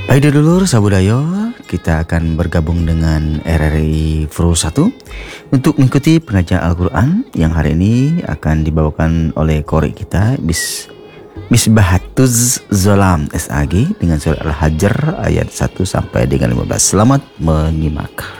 Baik dulur sabudayo, kita akan bergabung dengan RRI Pro 1 untuk mengikuti pengajian Al-Quran yang hari ini akan dibawakan oleh korek kita Misbahatuz Zolam SAG dengan surah Al-Hajr ayat 1 sampai dengan 15. Selamat menyimak.